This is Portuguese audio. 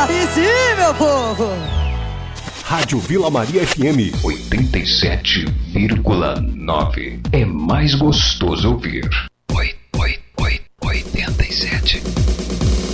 E sim, meu povo! Rádio Vila Maria FM 87,9. É mais gostoso ouvir.